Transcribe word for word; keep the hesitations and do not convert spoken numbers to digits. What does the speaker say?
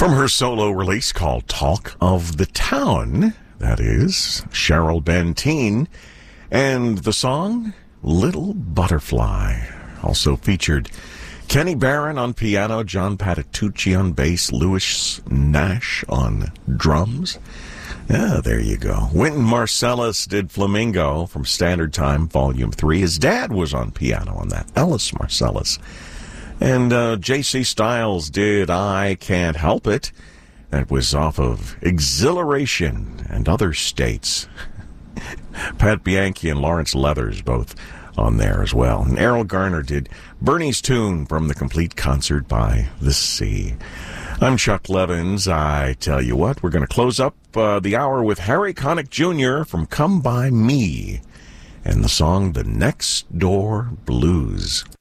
From her solo release called Talk of the Town, that is Cheryl Benteen, and the song Little Butterfly. Also featured Kenny Barron on piano, John Patitucci on bass, Louis Nash on drums. Yeah, there you go. Wynton Marsalis did Flamingo from Standard Time, Volume three. His dad was on piano on that, Ellis Marsalis. And uh, J C Styles did I Can't Help It. That was off of Exhilaration and Other States. Pat Bianchi and Lawrence Leathers both on there as well. And Errol Garner did Bernie's Tune from the Complete Concert by the Sea. I'm Chuck Levins. I tell you what, we're going to close up uh, the hour with Harry Connick Junior from Come By Me and the song The Next Door Blues.